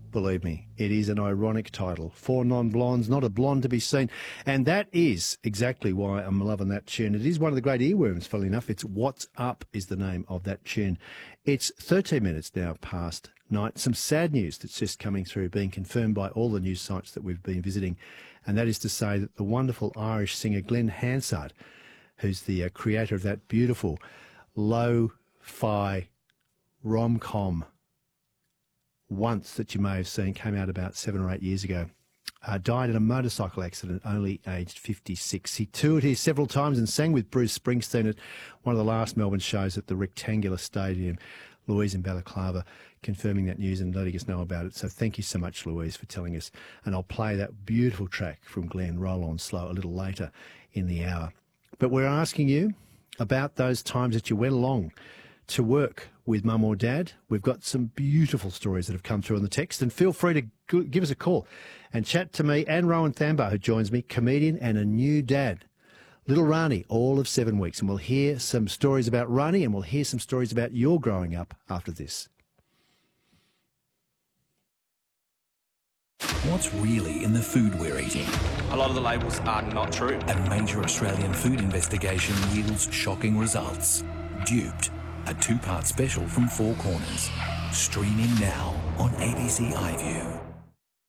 believe me, it is an ironic title. Four non-blondes, not a blonde to be seen. And that is exactly why I'm loving that tune. It is one of the great earworms, funnily enough. It's What's Up is the name of that tune. It's 13 minutes now past night. Some sad news that's just coming through, being confirmed by all the news sites that we've been visiting. And that is to say that the wonderful Irish singer Glenn Hansard, who's the creator of that beautiful lo-fi rom-com Once that you may have seen, came out about 7 or 8 years ago, died in a motorcycle accident, only aged 56. He toured here several times and sang with Bruce Springsteen at one of the last Melbourne shows at the Rectangular Stadium. Louise in Balaclava confirming that news and letting us know about it. So thank you so much, Louise, for telling us. And I'll play that beautiful track from Glenn, Roll On Slow, a little later in the hour. But we're asking you about those times that you went along to work with mum or dad. We've got some beautiful stories that have come through on the text, and feel free to give us a call and chat to me and Rowan Thambar, who joins me, comedian and a new dad. Little Rani, all of 7 weeks, and we'll hear some stories about Rani and we'll hear some stories about your growing up after this. What's really in the food we're eating? A lot of the labels are not true. A major Australian food investigation yields shocking results. Duped, a 2-part special from Four Corners. Streaming now on ABC iView.